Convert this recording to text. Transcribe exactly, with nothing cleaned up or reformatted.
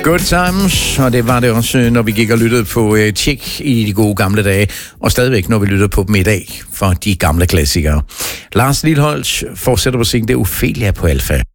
Good times, og det var det også, når vi gik og lyttede på uh, Tjek i de gode gamle dage, og stadigvæk, når vi lytter på dem i dag, for de gamle klassikere. Lars Lilholt fortsætter musikken, det er Ophelia på Alfa.